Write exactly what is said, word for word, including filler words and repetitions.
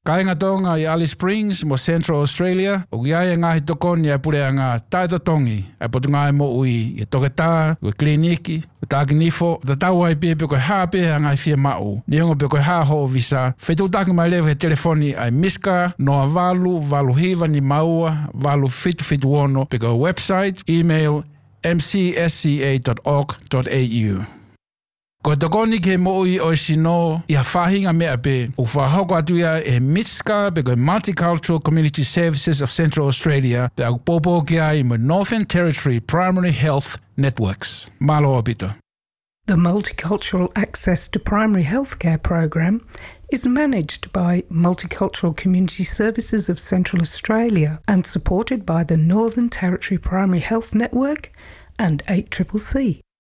Kainga tonga i Alice Springs mo Central Australia, o giai ngahi tokoni e pureanga taito tongi, e potungai mo ui i toketa, ui kliniki, ui tākinifo, ta tau ai pia pe koe hape ngai fia mau. Nihongo pe koe ha ho visa, whetu taki mai lewe he telefoni ai miska, noa valu, valu hiva ni maua, valu fitu fitu ono, pe koe website, email, m c s c a dot org dot a u. Ko tokoni ke mo'i o sino i hawhahinga mea pe o whahoko atuia e Miska pe koe Multicultural Community Services of Central Australia pe au popo ki ai mo Northern Territory Primary Health Networks. Malo opito. The Multicultural Access to Primary Healthcare program is managed by Multicultural Community Services of Central Australia and supported by the Northern Territory Primary Health Network and eight C C C.